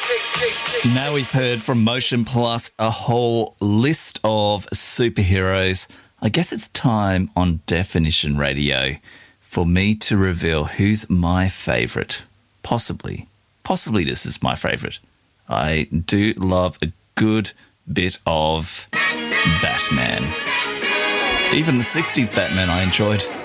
Now we've heard from Motion Plus a whole list of superheroes. I guess it's time on Definition Radio for me to reveal who's my favourite. Possibly this is my favourite. I do love a good bit of Batman. Even the 60s Batman I enjoyed.